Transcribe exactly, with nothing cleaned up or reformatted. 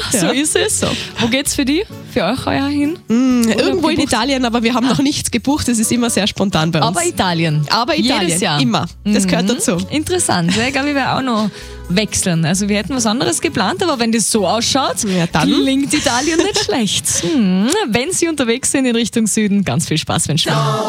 So ist es. Wo geht's für dich, für euch heuer hin? Mm, irgendwo in Italien, aber wir haben noch nichts gebucht. Das ist immer sehr spontan bei uns. Aber Italien. Aber Italien, Jedes Jahr. immer. Das gehört Mhm. dazu. Interessant. Ja, ich glaube, ich werde auch noch wechseln. Also wir hätten was anderes geplant, aber wenn das so ausschaut, Ja, dann. klingt Italien nicht schlecht. Hm. Wenn Sie unterwegs sind in Richtung Süden, ganz viel Spaß wünschen wir.